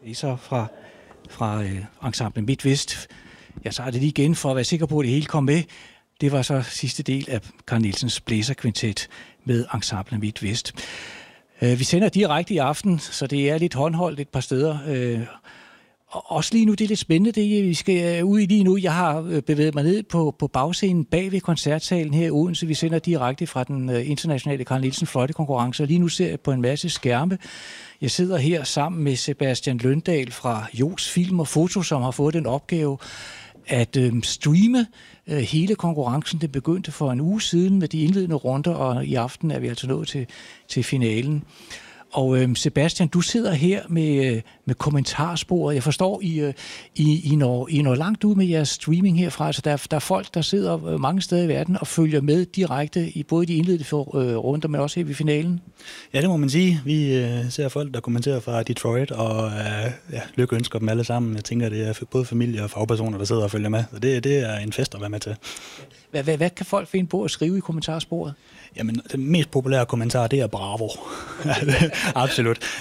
Så fra Ensemble MidtVest. Jeg tager det lige igen for at være sikker på, at det hele kom med. Det var så sidste del af Carl Nielsens blæserkvintet med Ensemble MidtVest. Vi sender direkte i aften, så det er lidt håndholdt et par steder. Og også lige nu, det er lidt spændende, det vi skal ud i lige nu. Jeg har bevæget mig ned på bagscenen bag ved koncertsalen her i Odense. Vi sender direkte fra den internationale Carl Nielsen fløjtekonkurrence, og lige nu ser jeg på en masse skærme. Jeg sidder her sammen med Sebastian Løndahl fra Johs Film og Foto, som har fået den opgave at streame hele konkurrencen. Det begyndte for en uge siden med de indledende runder, og i aften er vi altså nået til finalen. Og Sebastian, du sidder her med kommentarsporet. Jeg forstår, I når langt ud med jeres streaming herfra. Altså der er folk, der sidder mange steder i verden og følger med direkte i både de indledende runder, men også her ved finalen. Ja, det må man sige. Vi ser folk, der kommenterer fra Detroit, og lykke ønsker dem alle sammen. Jeg tænker, det er både familie og fagpersoner, der sidder og følger med. Så det er en fest at være med til. Hvad kan folk finde på at skrive i kommentarsporet? Jamen, den mest populære kommentar, det er bravo. Absolut.